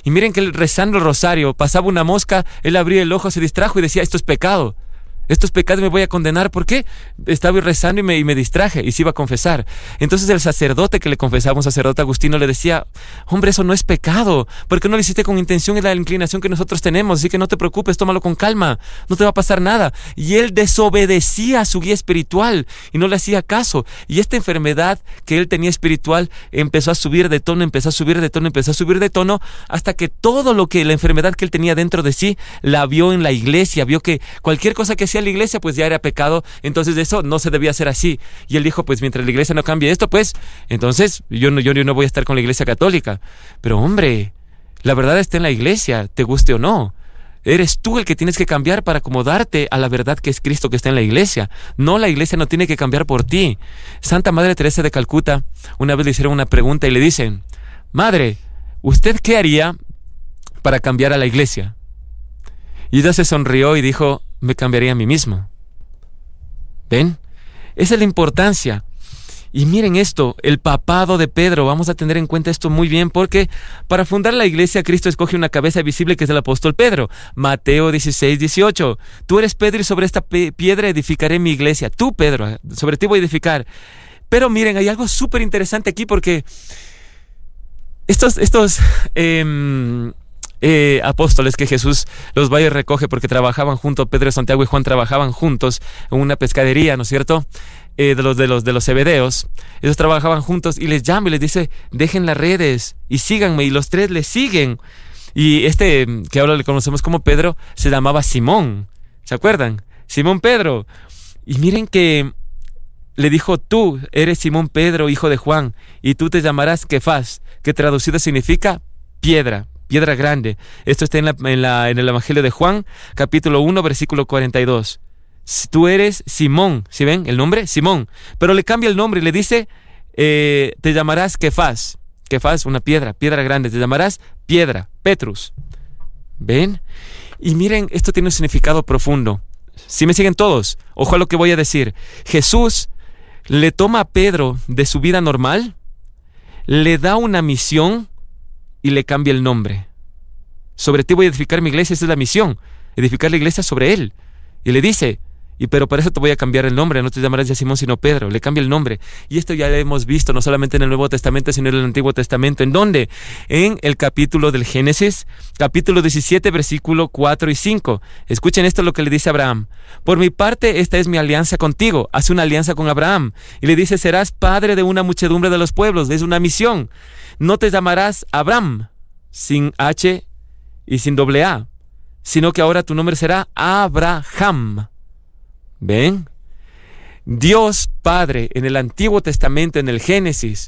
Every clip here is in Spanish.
Y miren que él rezando el rosario, pasaba una mosca, él abría el ojo, se distrajo y decía, esto es pecado. Esto es pecado y me voy a condenar. ¿Por qué? Estaba rezando y me distraje y se iba a confesar. Entonces el sacerdote que le confesaba, un sacerdote agustino, le decía, hombre, eso no es pecado. ¿Por qué no lo hiciste con intención y la inclinación que nosotros tenemos? Así que no te preocupes, tómalo con calma, no te va a pasar nada. Y él desobedecía a su guía espiritual y no le hacía caso. Y esta enfermedad que él tenía espiritual empezó a subir de tono, empezó a subir de tono, empezó a subir de tono, hasta que todo lo que la enfermedad que él tenía dentro de sí la vio en la iglesia, vio que cualquier cosa que a la iglesia pues ya era pecado, entonces eso no se debía hacer así. Y él dijo, pues mientras la iglesia no cambie esto, pues entonces yo no voy a estar con la iglesia católica. Pero hombre, la verdad está en la iglesia, te guste o no. Eres tú el que tienes que cambiar para acomodarte a la verdad que es Cristo que está en la iglesia. No, la iglesia no tiene que cambiar por ti. Santa Madre Teresa de Calcuta, una vez le hicieron una pregunta y le dicen, Madre, ¿usted qué haría para cambiar a la iglesia? Y ella se sonrió y dijo, me cambiaría a mí mismo. ¿Ven? Esa es la importancia. Y miren esto, el papado de Pedro, vamos a tener en cuenta esto muy bien, porque para fundar la iglesia Cristo escoge una cabeza visible que es el apóstol Pedro. Mateo 16:18. Tú eres Pedro y sobre esta piedra edificaré mi iglesia. Tú, Pedro, sobre ti voy a edificar. Pero miren, hay algo súper interesante aquí, porque estos apóstoles que Jesús los va y recoge porque trabajaban juntos, Pedro, Santiago y Juan trabajaban juntos en una pescadería, ¿no es cierto? De los Zebedeos. Ellos trabajaban juntos y les llama y les dice, dejen las redes y síganme, y los tres le siguen. Y que ahora le conocemos como Pedro, se llamaba Simón, ¿se acuerdan? Simón Pedro. Y miren que le dijo, tú eres Simón Pedro, hijo de Juan, y tú te llamarás Kefas, que traducido significa piedra grande. Esto está en el Evangelio de Juan, capítulo 1, versículo 42. Tú eres Simón, ¿sí ven el nombre? Simón. Pero le cambia el nombre y le dice, te llamarás Kefas. Kefas, una piedra grande. Te llamarás piedra, Petrus. ¿Ven? Y miren, esto tiene un significado profundo. Si me siguen todos, ojo a lo que voy a decir. Jesús le toma a Pedro de su vida normal, le da una misión y le cambia el nombre. Sobre ti voy a edificar mi iglesia, esa es la misión, edificar la iglesia sobre él. Y le dice, pero para eso te voy a cambiar el nombre, no te llamarás ya Simón sino Pedro. Le cambia el nombre. Y esto ya lo hemos visto, no solamente en el Nuevo Testamento, sino en el Antiguo Testamento. ¿En dónde? En el capítulo del Génesis, capítulo 17, versículo 4 y 5. Escuchen esto, lo que le dice a Abraham. Por mi parte, esta es mi alianza contigo. Hace una alianza con Abraham. Y le dice, serás padre de una muchedumbre de los pueblos. Es una misión. No te llamarás Abram, sin H y sin doble A, sino que ahora tu nombre será Abraham. ¿Ven? Dios Padre en el Antiguo Testamento, en el Génesis,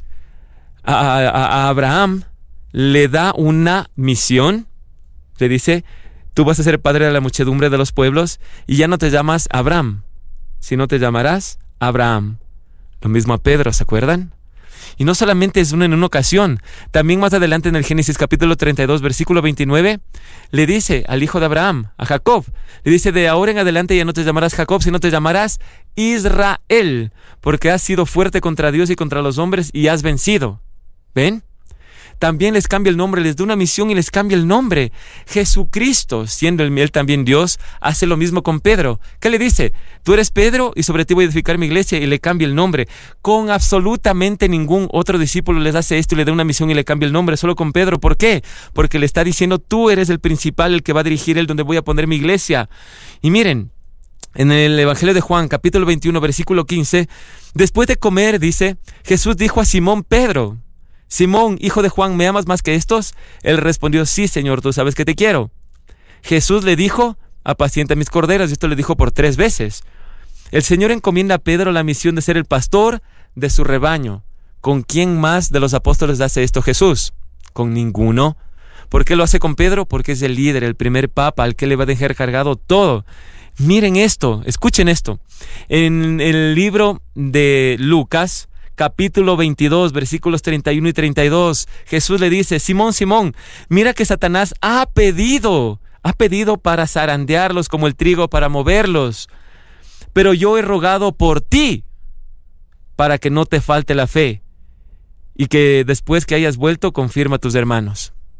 a Abraham le da una misión. Le dice, tú vas a ser padre de la muchedumbre de los pueblos, y ya no te llamas Abram, sino te llamarás Abraham. Lo mismo a Pedro, ¿se acuerdan? Y no solamente es en una ocasión, también más adelante en el Génesis capítulo 32, versículo 29, le dice al hijo de Abraham, a Jacob, le dice, de ahora en adelante ya no te llamarás Jacob, sino te llamarás Israel, porque has sido fuerte contra Dios y contra los hombres y has vencido. ¿Ven? También les cambia el nombre, les da una misión y les cambia el nombre. Jesucristo, siendo él también Dios, hace lo mismo con Pedro. ¿Qué le dice? Tú eres Pedro y sobre ti voy a edificar mi iglesia, y le cambia el nombre. Con absolutamente ningún otro discípulo les hace esto y le da una misión y le cambia el nombre, solo con Pedro. ¿Por qué? Porque le está diciendo, tú eres el principal, el que va a dirigir, el donde voy a poner mi iglesia. Y miren, en el Evangelio de Juan, capítulo 21, versículo 15, después de comer, dice, Jesús dijo a Simón Pedro, Simón, hijo de Juan, ¿me amas más que estos? Él respondió, sí, Señor, tú sabes que te quiero. Jesús le dijo, apacienta mis corderos, y esto le dijo por 3 veces. El Señor encomienda a Pedro la misión de ser el pastor de su rebaño. ¿Con quién más de los apóstoles hace esto Jesús? Con ninguno. ¿Por qué lo hace con Pedro? Porque es el líder, el primer papa, al que le va a dejar cargado todo. Miren esto, escuchen esto. En el libro de Lucas, capítulo 22, versículos 31 y 32, Jesús le dice, Simón, Simón, mira que Satanás ha pedido para zarandearlos como el trigo, para moverlos. Pero yo he rogado por ti, para que no te falte la fe, y que después que hayas vuelto, confirma a tus hermanos.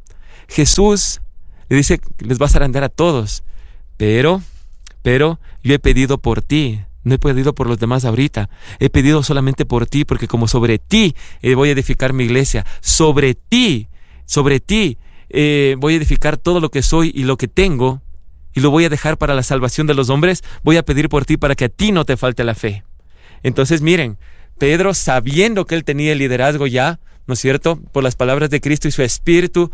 Jesús le dice, les va a zarandear a todos, pero yo he pedido por ti. No he pedido por los demás ahorita. He pedido solamente por ti, porque como sobre ti voy a edificar mi iglesia. Sobre ti voy a edificar todo lo que soy y lo que tengo, y lo voy a dejar para la salvación de los hombres. Voy a pedir por ti para que a ti no te falte la fe. Entonces miren, Pedro, sabiendo que él tenía el liderazgo ya, ¿no es cierto?, por las palabras de Cristo y su espíritu,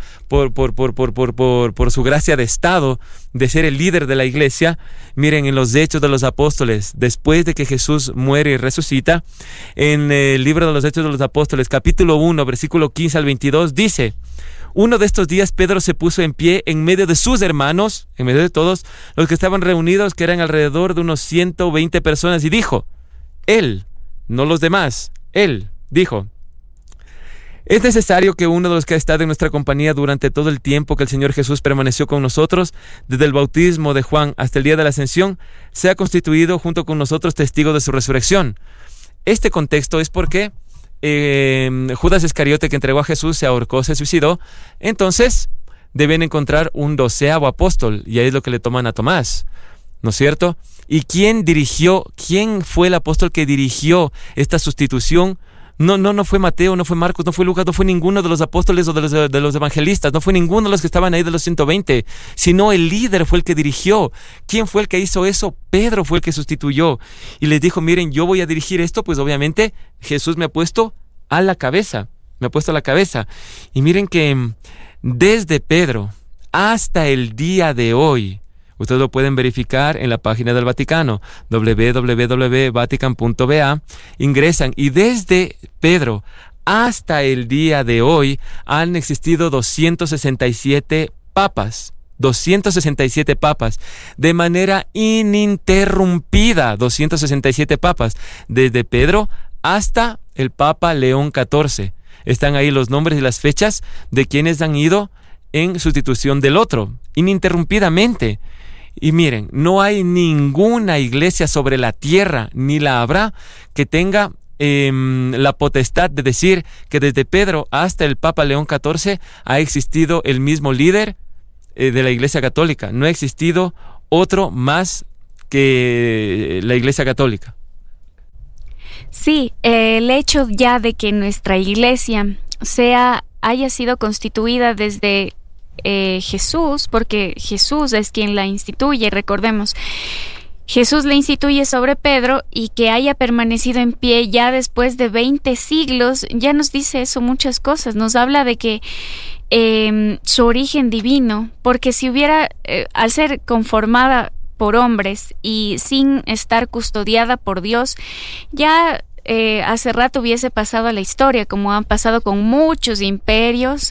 por su gracia de estado, de ser el líder de la iglesia. Miren, en los Hechos de los Apóstoles, después de que Jesús muere y resucita, en el libro de los Hechos de los Apóstoles, capítulo 1, versículo 15 al 22, dice: uno de estos días Pedro se puso en pie en medio de sus hermanos, en medio de todos los que estaban reunidos, que eran alrededor de unos 120 personas, y dijo, él, no los demás, él dijo: es necesario que uno de los que ha estado en nuestra compañía durante todo el tiempo que el Señor Jesús permaneció con nosotros, desde el bautismo de Juan hasta el día de la ascensión, sea constituido junto con nosotros testigo de su resurrección. Este contexto es porque Judas Iscariote, que entregó a Jesús, se ahorcó, se suicidó. Entonces deben encontrar un 12º apóstol, y ahí es lo que le toman a Tomás, ¿no es cierto? ¿Y quién fue el apóstol que dirigió esta sustitución? No fue Mateo, no fue Marcos, no fue Lucas, no fue ninguno de los apóstoles o de los evangelistas, no fue ninguno de los que estaban ahí de los 120, sino el líder fue el que dirigió. ¿Quién fue el que hizo eso? Pedro fue el que sustituyó. Y les dijo, miren, yo voy a dirigir esto, pues obviamente Jesús me ha puesto a la cabeza. Y miren que desde Pedro hasta el día de hoy, ustedes lo pueden verificar en la página del Vaticano, www.vatican.va. Ingresan, y desde Pedro hasta el día de hoy han existido 267 papas. 267 papas, de manera ininterrumpida. 267 papas, desde Pedro hasta el Papa León XIV. Están ahí los nombres y las fechas de quienes han ido en sustitución del otro, ininterrumpidamente. Y miren, no hay ninguna iglesia sobre la tierra, ni la habrá, que tenga la potestad de decir que desde Pedro hasta el Papa León XIV ha existido el mismo líder de la Iglesia Católica. No ha existido otro más que la Iglesia Católica. Sí, el hecho ya de que nuestra iglesia haya sido constituida desde Jesús, porque Jesús es quien la instituye, recordemos, Jesús la instituye sobre Pedro, y que haya permanecido en pie ya después de 20 siglos, ya nos dice eso muchas cosas. Nos habla de que su origen divino, porque si hubiera, al ser conformada por hombres y sin estar custodiada por Dios, ya hace rato hubiese pasado a la historia, como han pasado con muchos imperios,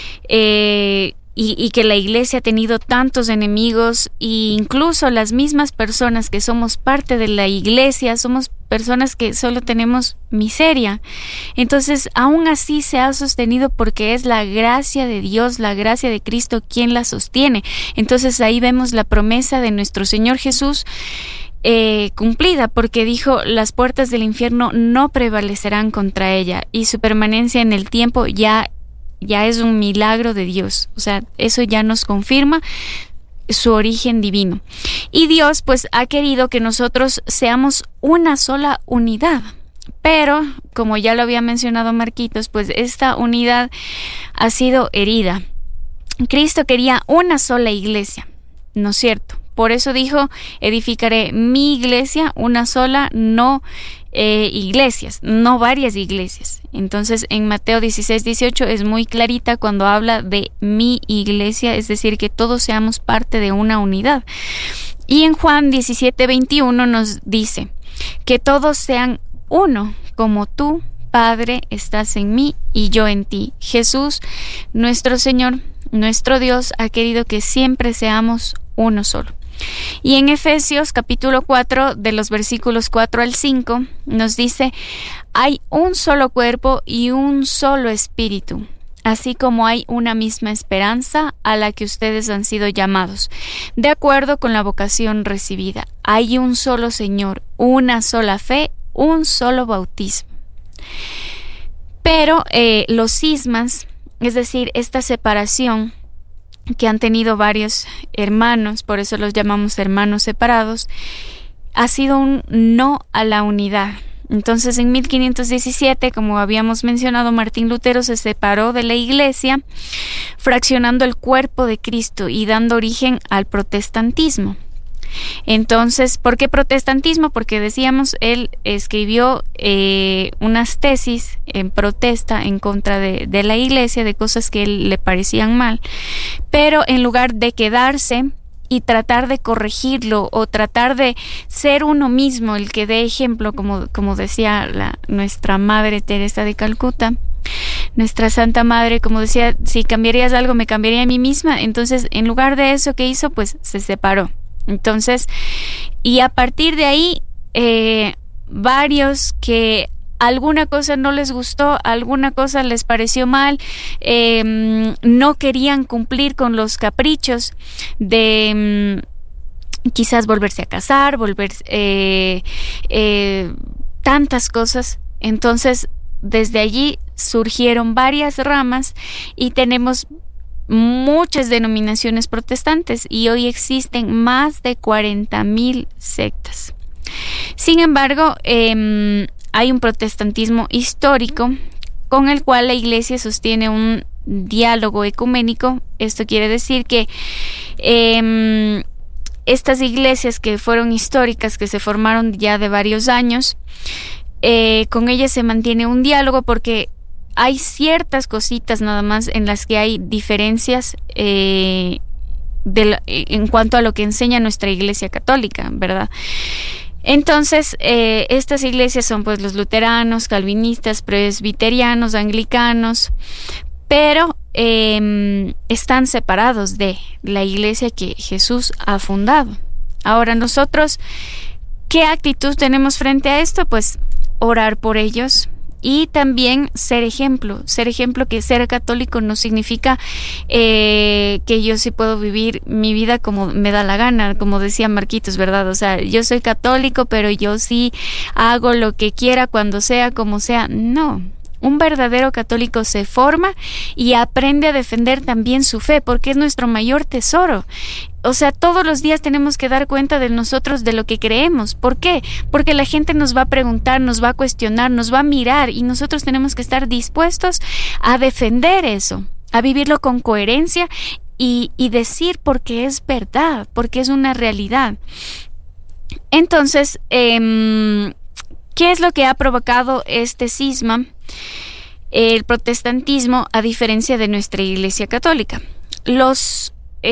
y que la iglesia ha tenido tantos enemigos, e incluso las mismas personas que somos parte de la iglesia somos personas que solo tenemos miseria. Entonces, aún así se ha sostenido porque es la gracia de Dios, la gracia de Cristo quien la sostiene. Entonces ahí vemos la promesa de nuestro Señor Jesús cumplida, porque dijo: las puertas del infierno no prevalecerán contra ella, y su permanencia en el tiempo ya es un milagro de Dios. O sea, eso ya nos confirma su origen divino. Y Dios pues ha querido que nosotros seamos una sola unidad. Pero, como ya lo había mencionado Marquitos, pues esta unidad ha sido herida. Cristo quería una sola iglesia, ¿no es cierto? Por eso dijo: edificaré mi iglesia, una sola, no iglesias, no varias iglesias. Entonces en Mateo 16:18 es muy clarita cuando habla de mi iglesia, es decir, que todos seamos parte de una unidad. Y en Juan 17:21 nos dice que todos sean uno, como tú, Padre, estás en mí y yo en ti. Jesús, nuestro Señor, nuestro Dios, ha querido que siempre seamos uno solo. Y en Efesios capítulo 4, de los versículos 4 al 5, nos dice: hay un solo cuerpo y un solo espíritu, así como hay una misma esperanza a la que ustedes han sido llamados, de acuerdo con la vocación recibida. Hay un solo Señor, una sola fe, un solo bautismo. Pero los cismas, es decir, esta separación que han tenido varios hermanos, por eso los llamamos hermanos separados, ha sido un no a la unidad. Entonces, en 1517, como habíamos mencionado, Martín Lutero se separó de la Iglesia, fraccionando el cuerpo de Cristo y dando origen al protestantismo. Entonces, ¿por qué protestantismo? Porque decíamos, él escribió unas tesis en protesta en contra de la Iglesia, de cosas que él le parecían mal, pero en lugar de quedarse y tratar de corregirlo o tratar de ser uno mismo el que dé ejemplo, como decía nuestra Madre Teresa de Calcuta, nuestra Santa Madre, como decía, si cambiarías algo me cambiaría a mí misma. Entonces, en lugar de eso, ¿qué hizo? Pues se separó. Entonces, y a partir de ahí, varios que alguna cosa no les gustó, alguna cosa les pareció mal, no querían cumplir con los caprichos de quizás volverse a casar, tantas cosas. Entonces, desde allí surgieron varias ramas y tenemos muchas denominaciones protestantes y hoy existen más de 40,000 sectas. Sin embargo, hay un protestantismo histórico con el cual la Iglesia sostiene un diálogo ecuménico. Esto quiere decir que estas iglesias que fueron históricas, que se formaron ya de varios años, con ellas se mantiene un diálogo porque hay ciertas cositas nada más en las que hay diferencias en cuanto a lo que enseña nuestra Iglesia Católica, ¿verdad? Entonces, estas iglesias son pues los luteranos, calvinistas, presbiterianos, anglicanos, pero están separados de la iglesia que Jesús ha fundado. Ahora nosotros, ¿qué actitud tenemos frente a esto? Pues orar por ellos y también ser ejemplo, que ser católico no significa que yo sí puedo vivir mi vida como me da la gana, como decía Marquitos, ¿verdad? O sea, yo soy católico, pero yo sí hago lo que quiera, cuando sea, como sea. No. Un verdadero católico se forma y aprende a defender también su fe, porque es nuestro mayor tesoro. O sea, todos los días tenemos que dar cuenta de nosotros, de lo que creemos. ¿Por qué? Porque la gente nos va a preguntar, nos va a cuestionar, nos va a mirar y nosotros tenemos que estar dispuestos a defender eso, a vivirlo con coherencia y decir porque es verdad, porque es una realidad. Entonces, ¿qué es lo que ha provocado este cisma? El protestantismo, a diferencia de nuestra Iglesia Católica. Los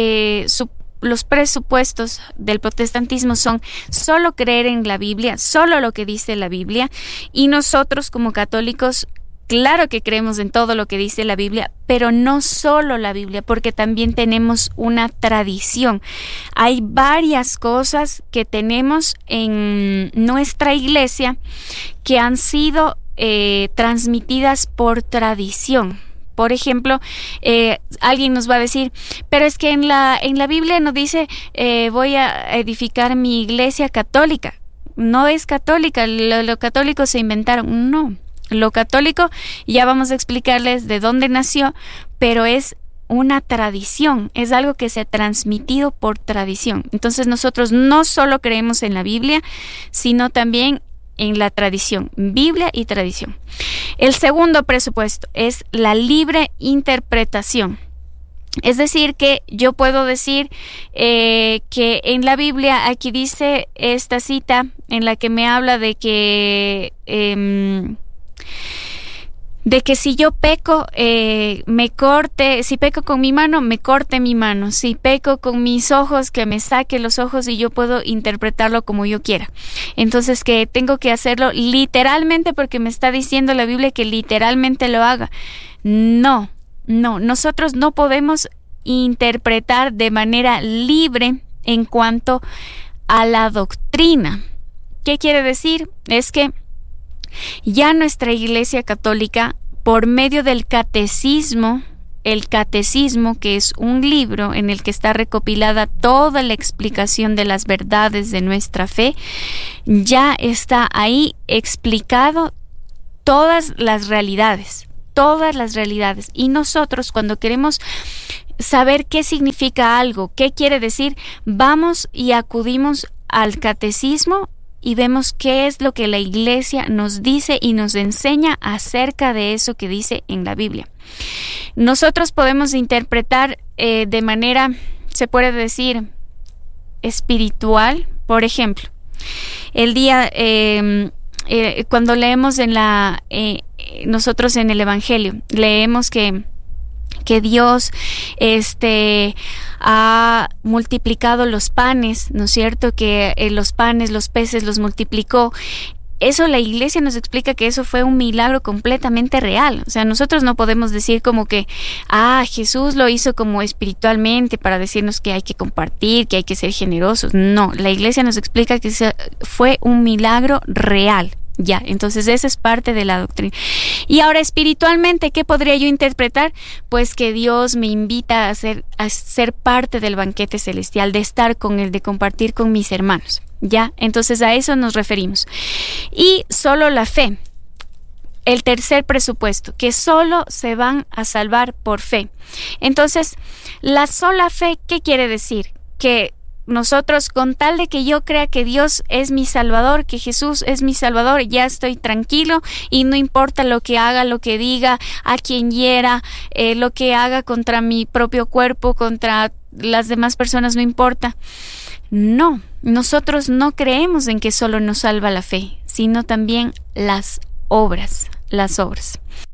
presupuestos del protestantismo son solo creer en la Biblia, solo lo que dice la Biblia, y nosotros como católicos, claro que creemos en todo lo que dice la Biblia, pero no solo la Biblia, porque también tenemos una tradición. Hay varias cosas que tenemos en nuestra iglesia que han sido transmitidas por tradición. Por ejemplo, alguien nos va a decir, pero es que en la Biblia no dice voy a edificar mi iglesia católica. No es católica, lo católico se inventaron. No, lo católico ya vamos a explicarles de dónde nació, pero es una tradición, es algo que se ha transmitido por tradición. Entonces nosotros no solo creemos en la Biblia, sino también en la tradición, Biblia y tradición. El segundo presupuesto es la libre interpretación. Es decir, que yo puedo decir que en la Biblia aquí dice esta cita en la que me habla de que si yo peco, si peco con mi mano, me corte mi mano. Si peco con mis ojos, que me saque los ojos y yo puedo interpretarlo como yo quiera. Entonces, que tengo que hacerlo literalmente porque me está diciendo la Biblia que literalmente lo haga. No, nosotros no podemos interpretar de manera libre en cuanto a la doctrina. ¿Qué quiere decir? Es que ya nuestra Iglesia Católica, por medio del catecismo, el catecismo, que es un libro en el que está recopilada toda la explicación de las verdades de nuestra fe, ya está ahí explicado todas las realidades. Y nosotros, cuando queremos saber qué significa algo, qué quiere decir, vamos y acudimos al catecismo y vemos qué es lo que la Iglesia nos dice y nos enseña acerca de eso que dice en la Biblia. Nosotros podemos interpretar de manera, se puede decir, espiritual. Por ejemplo, el día cuando leemos nosotros en el Evangelio, leemos que Dios ha multiplicado los panes, ¿no es cierto? Que los panes, los peces los multiplicó. Eso la Iglesia nos explica que eso fue un milagro completamente real. O sea, nosotros no podemos decir como que, Jesús lo hizo como espiritualmente para decirnos que hay que compartir, que hay que ser generosos. No, la Iglesia nos explica que fue un milagro real. Ya, entonces esa es parte de la doctrina. Y ahora espiritualmente, ¿qué podría yo interpretar? Pues que Dios me invita a ser parte del banquete celestial, de estar con Él, de compartir con mis hermanos. Ya, entonces a eso nos referimos. Y solo la fe, el tercer presupuesto, que solo se van a salvar por fe. Entonces, la sola fe, ¿qué quiere decir? Que nosotros, con tal de que yo crea que Dios es mi Salvador, que Jesús es mi Salvador, ya estoy tranquilo y no importa lo que haga, lo que diga, a quien hiera, lo que haga contra mi propio cuerpo, contra las demás personas, no importa. No, nosotros no creemos en que solo nos salva la fe, sino también las obras.